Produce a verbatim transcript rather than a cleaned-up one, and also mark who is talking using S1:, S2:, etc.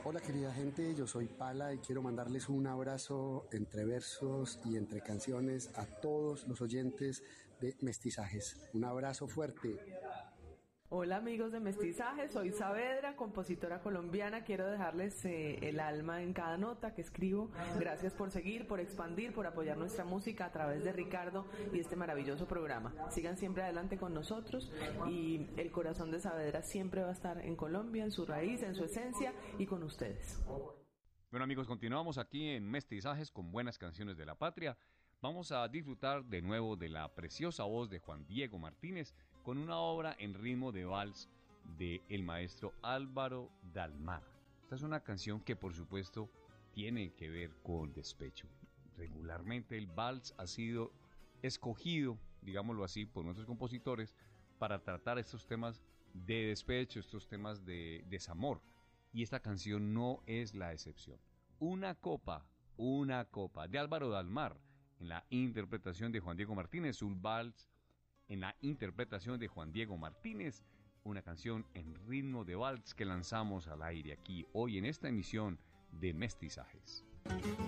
S1: Hola querida gente, yo soy Pala y quiero mandarles un abrazo entre versos y entre canciones a todos los oyentes de Mestizajes. Un abrazo fuerte.
S2: Hola amigos de Mestizaje, soy Saavedra, compositora colombiana. Quiero dejarles eh, el alma en cada nota que escribo. Gracias por seguir, por expandir, por apoyar nuestra música a través de Ricardo y este maravilloso programa. Sigan siempre adelante con nosotros y el corazón de Saavedra siempre va a estar en Colombia, en su raíz, en su esencia y con ustedes.
S3: Bueno amigos, continuamos aquí en Mestizajes con buenas canciones de la patria. Vamos a disfrutar de nuevo de la preciosa voz de Juan Diego Martínez con una obra en ritmo de vals de el maestro Álvaro Dalmar. Esta es una canción que por supuesto tiene que ver con despecho. Regularmente el vals ha sido escogido, digámoslo así, por nuestros compositores para tratar estos temas de despecho, estos temas de desamor. Y esta canción no es la excepción. Una copa, una copa de Álvaro Dalmar en la interpretación de Juan Diego Martínez, un vals en la interpretación de Juan Diego Martínez, una canción en ritmo de vals que lanzamos al aire aquí hoy en esta emisión de Mestizajes.